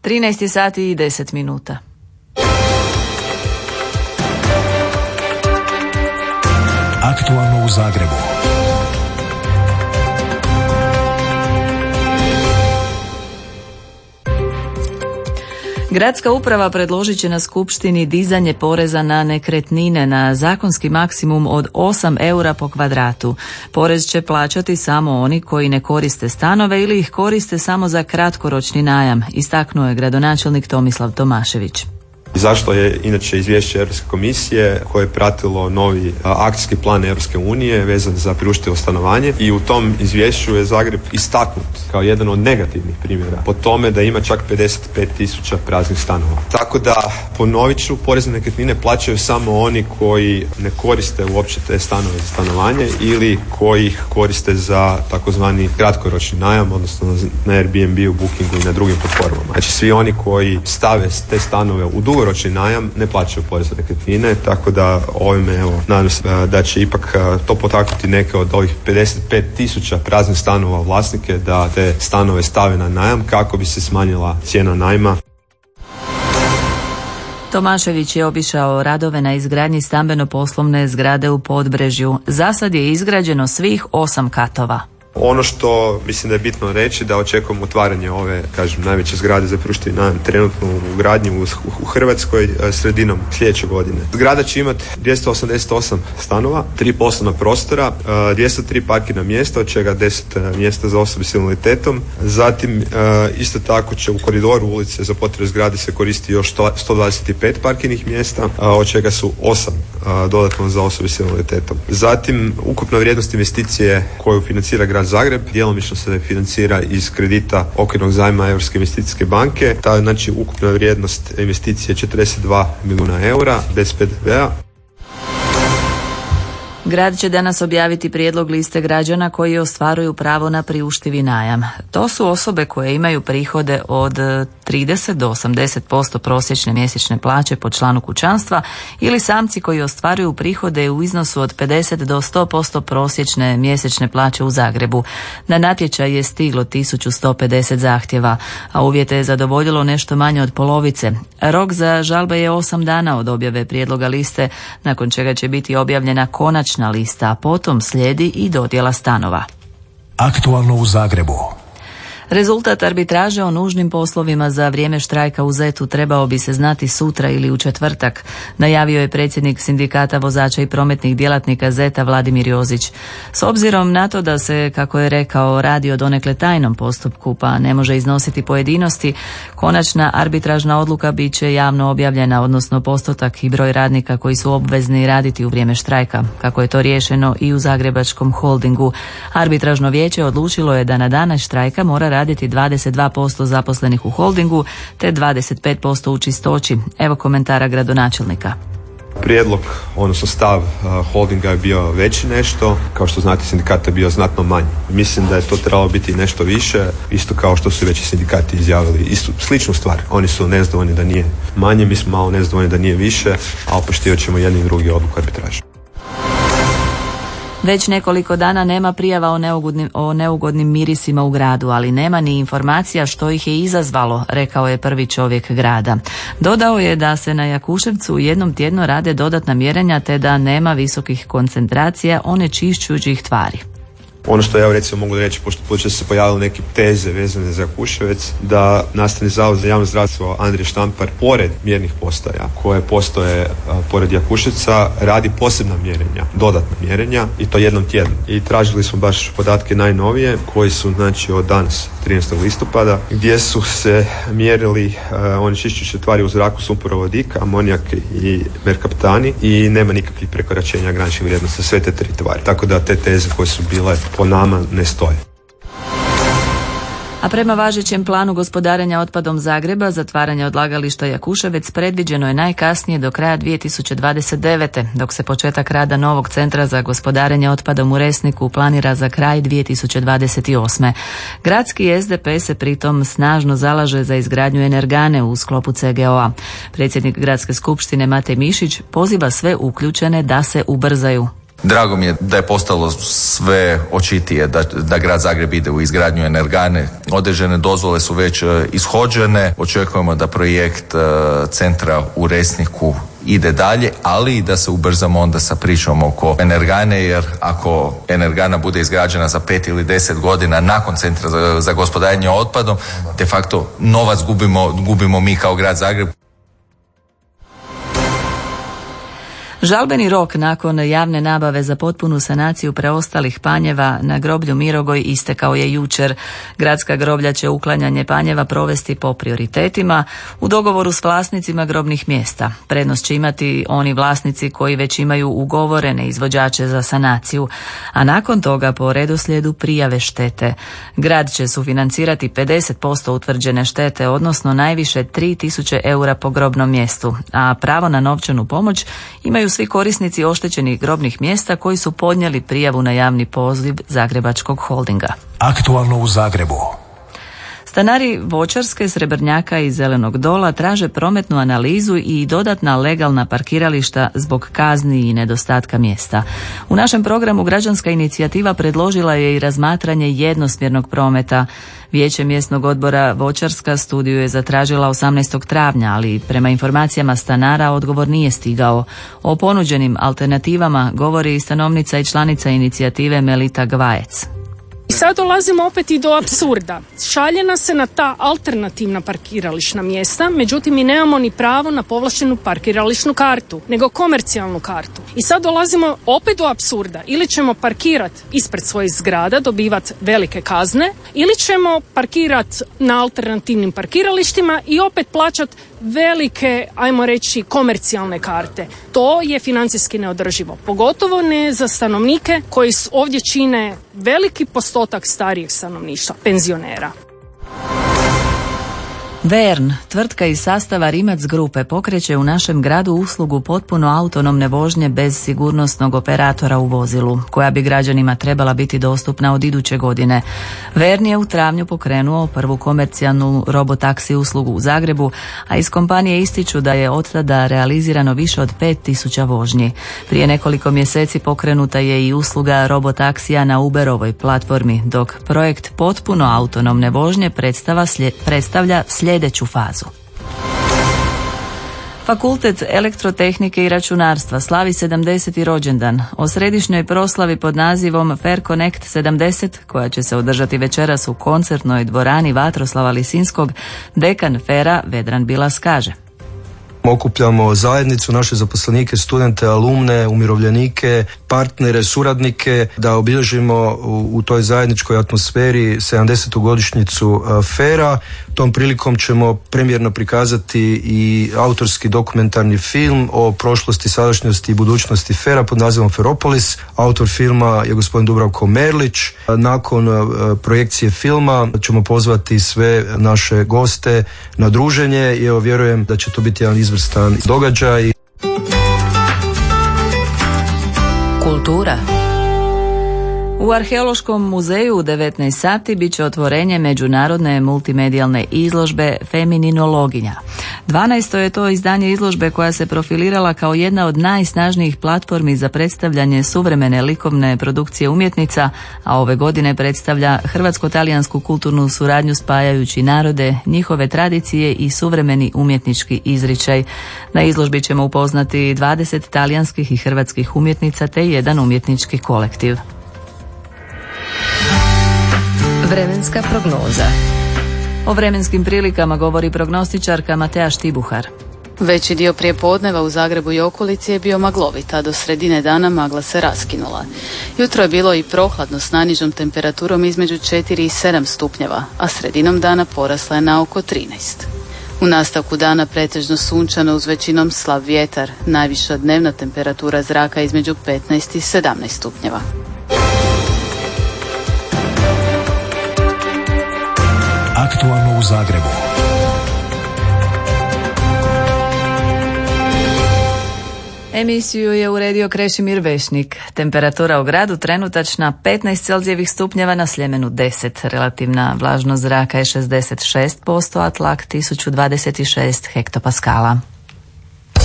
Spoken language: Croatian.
13 sati i 10 minuta. Aktualno u Zagrebu. Gradska uprava predložit će na skupštini dizanje poreza na nekretnine na zakonski maksimum od 8 eura po kvadratu. Porez će plaćati samo oni koji ne koriste stanove ili ih koriste samo za kratkoročni najam, istaknuo je gradonačelnik Tomislav Tomašević. Zašto je inače izvješće Europske komisije koje je pratilo novi akcijski plan Europske unije vezan za priuštivo stanovanje i u tom izvješću je Zagreb istaknut kao jedan od negativnih primjera po tome da ima čak 55.000 praznih stanova. Tako da, ponovit ću, porez na nekretnine plaćaju samo oni koji ne koriste uopće te stanove za stanovanje ili koji ih koriste za takozvani kratkoročni najam, odnosno na Airbnb, u Bookingu i na drugim platformama. Znači svi oni koji stave te stanove u dugoročni najam ne plaćaju porez na nekretnine, tako da ovime nadam se da će ipak to potaknuti neke od ovih 55.000 praznih stanova vlasnike da te stanove stave na najam kako bi se smanjila cijena najma. Tomašević je obišao radove na izgradnji stambeno-poslovne zgrade u Podbrežju. Za sad je izgrađeno svih 8 katova. Ono što mislim da je bitno reći da očekujemo otvaranje ove, najveće zgrade za priuštivi najam trenutno u gradnji u Hrvatskoj sredinom sljedeće godine. Zgrada će imati 288 stanova, 3 poslovna prostora, 203 parkirna mjesta, od čega 10 mjesta za osobe s invaliditetom. Zatim isto tako će u koridoru ulice za potrebe zgrade se koristi još 125 parkirnih mjesta, od čega su 8 dodatno za osobe s invaliditetom. Zatim ukupna vrijednost investicije koju financira grad Zagreb djelomično se financira iz kredita okvirnog zajma Europske investicijske banke. Ta ukupna vrijednost investicije je 42 milijuna eura bez PDV-a. Grad će danas objaviti prijedlog liste građana koji ostvaruju pravo na priuštivi najam. To su osobe koje imaju prihode od 30 do 80% prosječne mjesečne plaće po članu kućanstva ili samci koji ostvaruju prihode u iznosu od 50 do 100% prosječne mjesečne plaće u Zagrebu. Na natječaj je stiglo 1150 zahtjeva, a uvjete je zadovoljilo nešto manje od polovice. Rok za žalbe je 8 dana od objave prijedloga liste, nakon čega će biti objavljena konačna lista, a potom slijedi i dodjela stanova. Aktualno u Zagrebu. Rezultat arbitraže o nužnim poslovima za vrijeme štrajka u ZET-u trebao bi se znati sutra ili u četvrtak, najavio je predsjednik sindikata vozača i prometnih djelatnika ZET-a Vladimir Jozić. S obzirom na to da se, kako je rekao, radi o donekle tajnom postupku pa ne može iznositi pojedinosti, konačna arbitražna odluka bit će javno objavljena, odnosno postotak i broj radnika koji su obvezni raditi u vrijeme štrajka, kako je to riješeno i u Zagrebačkom holdingu. Arbitražno vijeće odlučilo je da na dane štrajka mora raditi 22% zaposlenih u holdingu te 25% u čistoći. Evo komentara gradonačelnika. Prijedlog, odnosno stav holdinga je bio veći nešto, kao što znate sindikat je bio znatno manji. Mislim da je to trebalo biti nešto više, isto kao što su veći sindikati izjavili istu sličnu stvar. Oni su nezadovoljni da nije manje, mi smo malo nezadovoljni da nije više, a poštivat ćemo jedni i drugi odluku arbitraže. Već nekoliko dana nema prijava o neugodnim mirisima u gradu, ali nema ni informacija što ih je izazvalo, rekao je prvi čovjek grada. Dodao je da se na Jakuševcu jednom tjedno rade dodatna mjerenja te da nema visokih koncentracija onečišćujućih tvari. Ono što ja recimo mogu reći, pošto se pojavile neke teze vezane za Jakuševec, da Nastavni zavod za javno zdravstvo Andrija Štampar, pored mjernih postaja koje postoje pored Jakuševca, radi posebna mjerenja, dodatna mjerenja, i to jednom tjedno. I tražili smo baš podatke najnovije koji su od danas 13. listopada, gdje su se mjerili onečišćujuće tvari u zraku, sumporovodik, amonijak i merkaptani, i nema nikakvih prekoračenja graničnih vrijednosti sve te 3 tvari. Tako da te teze koje su bile po nama ne stoje. A prema važećem planu gospodarenja otpadom Zagreba, zatvaranje odlagališta Jakuševec predviđeno je najkasnije do kraja 2029. dok se početak rada novog centra za gospodarenje otpadom u Resniku planira za kraj 2028. Gradski SDP se pritom snažno zalaže za izgradnju energane u sklopu CGO-a. Predsjednik Gradske skupštine Matej Mišić poziva sve uključene da se ubrzaju. Drago mi je da je postalo sve očitije da grad Zagreb ide u izgradnju energane. Određene dozvole su već ishođene. Očekujemo da projekt centra u Resniku ide dalje, ali i da se ubrzamo onda sa pričom oko energane, jer ako energana bude izgrađena za 5 ili 10 godina nakon centra za gospodarenje otpadom, de facto novac gubimo mi kao grad Zagreb. Žalbeni rok nakon javne nabave za potpunu sanaciju preostalih panjeva na groblju Mirogoj istekao je jučer. Gradska groblja će uklanjanje panjeva provesti po prioritetima u dogovoru s vlasnicima grobnih mjesta. Prednost će imati oni vlasnici koji već imaju ugovorene izvođače za sanaciju, a nakon toga po redoslijedu prijave štete. Grad će sufinancirati 50% utvrđene štete, odnosno najviše 3.000 eura po grobnom mjestu, a pravo na novčanu pomoć imaju svi korisnici oštećenih grobnih mjesta koji su podnijeli prijavu na javni poziv Zagrebačkog holdinga. Aktualno u Zagrebu. Stanari Voćarske, Srebrnjaka i Zelenog dola traže prometnu analizu i dodatna legalna parkirališta zbog kazni i nedostatka mjesta. U našem programu građanska inicijativa predložila je i razmatranje jednosmjernog prometa. Vijeće mjesnog odbora Voćarska studiju je zatražila 18. travnja, ali prema informacijama stanara odgovor nije stigao. O ponuđenim alternativama govori i stanovnica i članica inicijative Melita Gvajec. I sad dolazimo opet i do apsurda. Šalje nas se na ta alternativna parkirališna mjesta, međutim mi nemamo ni pravo na povlaštenu parkirališnu kartu, nego komercijalnu kartu. I sad dolazimo opet do apsurda. Ili ćemo parkirati ispred svojih zgrada, dobivati velike kazne, ili ćemo parkirati na alternativnim parkiralištima i opet plaćati velike, ajmo reći, komercijalne karte. To je financijski neodrživo. Pogotovo ne za stanovnike koji ovdje čine veliki postotak starijeg stanovništva, penzionera. Vern, tvrtka iz sastava Rimac grupe, pokreće u našem gradu uslugu potpuno autonomne vožnje bez sigurnosnog operatora u vozilu, koja bi građanima trebala biti dostupna od iduće godine. Vern je u travnju pokrenuo prvu komercijalnu robotaksi uslugu u Zagrebu, a iz kompanije ističu da je od tada realizirano više od 5.000 vožnji. Prije nekoliko mjeseci pokrenuta je i usluga robotaksija na Uberovoj platformi, dok projekt potpuno autonomne vožnje predstavlja sljedeću fazu. Fakultet elektrotehnike i računarstva slavi 70. rođendan. O središnjoj proslavi pod nazivom Fair Connect 70, koja će se održati večeras u koncertnoj dvorani Vatroslava Lisinskog, dekan Fera Vedran Bilas kaže: Okupljamo zajednicu, naše zaposlenike, studente, alumne, umirovljenike, partnere, suradnike, da obilježimo u toj zajedničkoj atmosferi 70. godišnjicu FER-a. Tom prilikom ćemo premijerno prikazati i autorski dokumentarni film o prošlosti, sadašnjosti i budućnosti FER-a pod nazivom Feropolis. Autor filma je gospodin Dubravko Merlić. Nakon projekcije filma ćemo pozvati sve naše goste na druženje i evo, vjerujem da će to biti jedan izvrstan događaj. Kultura. U Arheološkom muzeju u 19 sati bit će otvorenje međunarodne multimedijalne izložbe Femininologinja. 12. je to izdanje izložbe koja se profilirala kao jedna od najsnažnijih platformi za predstavljanje suvremene likovne produkcije umjetnica, a ove godine predstavlja hrvatsko-talijansku kulturnu suradnju spajajući narode, njihove tradicije i suvremeni umjetnički izričaj. Na izložbi ćemo upoznati 20 talijanskih i hrvatskih umjetnica te jedan umjetnički kolektiv. Vremenska prognoza. O vremenskim prilikama govori prognostičarka Matea Štibuhar. Veći dio prijepodneva u Zagrebu i okolici je bio maglovit, a do sredine dana magla se raskinula. Jutro je bilo i prohladno s najnižom temperaturom između 4 i 7 stupnjeva, a sredinom dana porasla je na oko 13. U nastavku dana pretežno sunčano uz većinom slab vjetar, najviša dnevna temperatura zraka između 15 i 17 stupnjeva. Aktualno u Zagrebu. Emisiju je uredio Krešimir Vešnik. Temperatura u gradu trenutačna 15 Celzijevih stupnjeva, na Sljemenu 10. Relativna vlažnost zraka je 66%, a tlak 1026 hektopaskala.